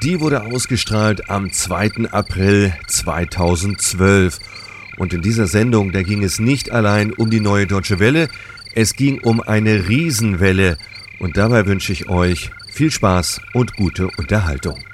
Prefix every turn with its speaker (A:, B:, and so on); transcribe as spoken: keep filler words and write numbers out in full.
A: Die wurde ausgestrahlt am zweiten April zweitausendzwölf. Und in dieser Sendung, da ging es nicht allein um die Neue Deutsche Welle, es ging um eine Riesenwelle. Und dabei wünsche ich euch viel Spaß und gute Unterhaltung.